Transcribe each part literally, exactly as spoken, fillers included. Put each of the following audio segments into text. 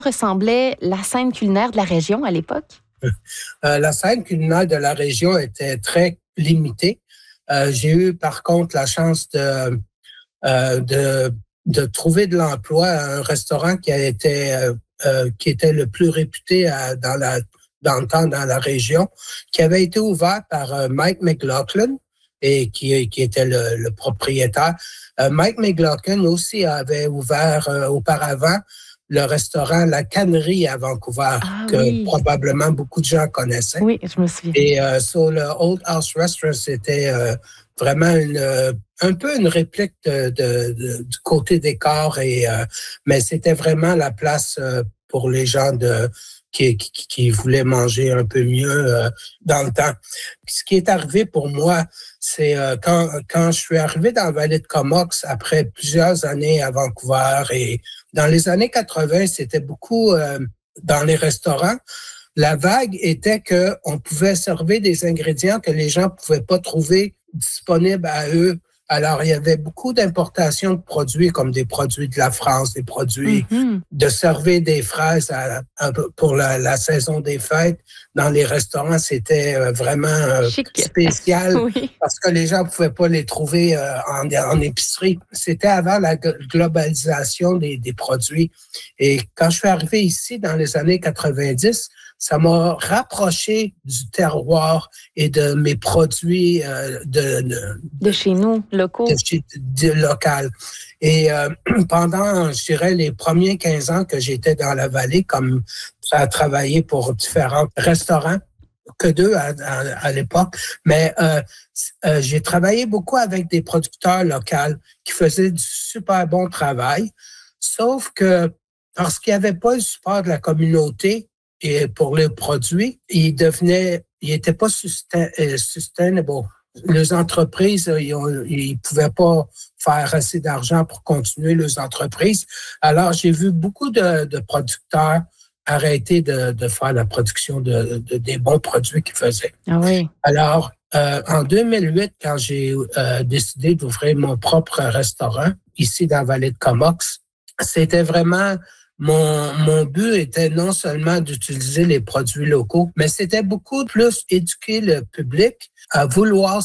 ressemblait la scène culinaire de la région à l'époque? Euh, la scène culinaire de la région était très limitée. Euh, j'ai eu, par contre, la chance de, euh, de, de trouver de l'emploi à un restaurant qui a été, euh, euh, qui était le plus réputé à, dans, la, dans le temps dans la région, qui avait été ouvert par euh, Mike McLaughlin et qui, qui était le, le propriétaire. Euh, Mike McLaughlin aussi avait ouvert euh, auparavant le restaurant La Cannerie à Vancouver, Ah que oui. probablement beaucoup de gens connaissaient. Oui, je me souviens. Et euh, sur le Old House Restaurant, c'était euh, vraiment une, euh, un peu une réplique de, de, de, du côté décor, et, euh, mais c'était vraiment la place euh, pour les gens de, qui, qui, qui voulaient manger un peu mieux euh, dans le temps. Ce qui est arrivé pour moi, c'est euh, quand, quand je suis arrivé dans la vallée de Comox après plusieurs années à Vancouver, et dans les années quatre-vingt, c'était beaucoup euh, dans les restaurants. La vague était qu'on pouvait servir des ingrédients que les gens ne pouvaient pas trouver disponibles à eux. Alors, il y avait beaucoup d'importations de produits, comme des produits de la France, des produits Mm-hmm. de servir des fraises à, à, pour la, la saison des fêtes. Dans les restaurants, c'était vraiment euh, spécial Oui. parce que les gens ne pouvaient pas les trouver euh, en, en épicerie. C'était avant la globalisation des, des produits. Et quand je suis arrivé ici dans les années quatre-vingt-dix, ça m'a rapproché du terroir et de mes produits euh, de, de, de chez nous, locaux. De, chez, de local. Et euh, pendant, je dirais, les premiers quinze ans que j'étais dans la vallée, comme à travailler pour différents restaurants, que deux à, à, à l'époque, mais euh, euh, j'ai travaillé beaucoup avec des producteurs locaux qui faisaient du super bon travail, sauf que parce qu'il n'y avait pas le support de la communauté, et pour les produits, ils devenaient, ils n'étaient pas sustainable. Les entreprises, ils ne pouvaient pas faire assez d'argent pour continuer leurs entreprises. Alors, j'ai vu beaucoup de, de producteurs arrêter de, de faire la production de, de, des bons produits qu'ils faisaient. Ah oui. Alors, euh, en deux mille huit, quand j'ai euh, décidé d'ouvrir mon propre restaurant ici dans la vallée de Comox, c'était vraiment... Mon, mon but était non seulement d'utiliser les produits locaux, mais c'était beaucoup plus éduquer le public à vouloir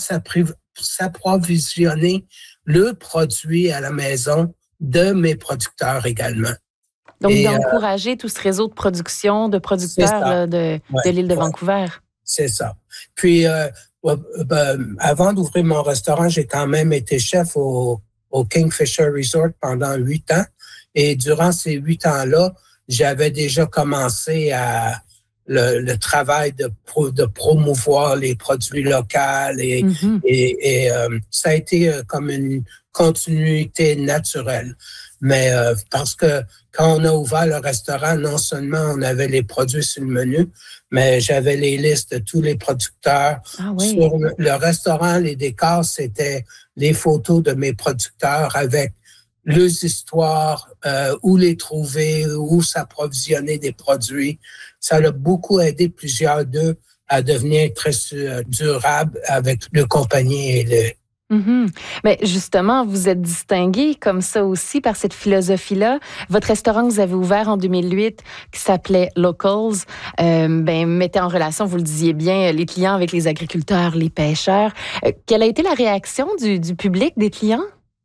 s'approvisionner le produit à la maison de mes producteurs également. Donc, Et, d'encourager euh, tout ce réseau de production, de producteurs là, de, ouais, de l'île de ouais, Vancouver. C'est ça. Puis, euh, euh, avant d'ouvrir mon restaurant, j'ai quand même été chef au, au Kingfisher Resort pendant huit ans. Et durant ces huit ans-là, j'avais déjà commencé à le, le travail de, pro, de promouvoir les produits locaux et, mm-hmm. et, et euh, ça a été comme une continuité naturelle. Mais euh, parce que quand on a ouvert le restaurant, non seulement on avait les produits sur le menu, mais j'avais les listes de tous les producteurs. Ah oui. Sur le, le restaurant, les décors, c'était les photos de mes producteurs avec leurs histoires, euh, où les trouver, où s'approvisionner des produits. Ça a beaucoup aidé plusieurs d'eux à devenir très euh, durables avec le compagnie et le... Mm-hmm. Mais justement, vous êtes distingué comme ça aussi par cette philosophie-là. Votre restaurant que vous avez ouvert en deux mille huit, qui s'appelait Locals, euh, ben, mettait en relation, vous le disiez bien, les clients avec les agriculteurs, les pêcheurs. Euh, quelle a été la réaction du, du public, des clients?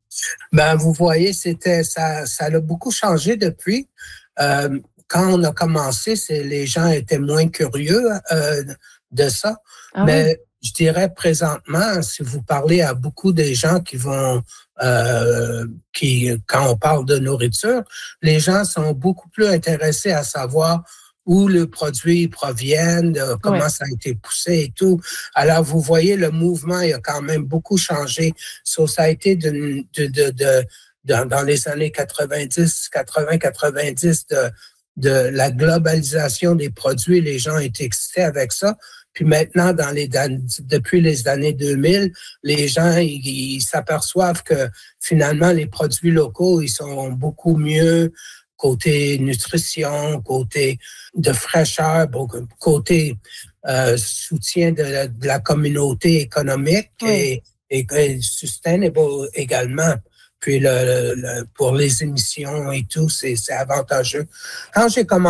Ben, vous voyez, c'était ça, ça a beaucoup changé depuis. Euh, quand on a commencé, c'est, les gens étaient moins curieux euh, de ça. Ah mais oui. Je dirais présentement, si vous parlez à beaucoup des gens qui vont, euh, qui, quand on parle de nourriture, les gens sont beaucoup plus intéressés à savoir où le produit provient, de comment ouais. ça a été poussé et tout. Alors, vous voyez, le mouvement, il a quand même beaucoup changé. So, ça a été de, de, de, de, de, dans les années quatre-vingt-dix, quatre-vingts, quatre-vingt-dix, de, de la globalisation des produits. Les gens étaient excités avec ça. Puis maintenant, dans les depuis les années deux mille, les gens ils, ils s'aperçoivent que finalement, les produits locaux, ils sont beaucoup mieux côté nutrition, côté de fraîcheur, côté euh, soutien de la, de la communauté économique oui. et, et, et sustainable également. Puis le, le, pour les émissions et tout, c'est avantageux. Quand j'ai commencé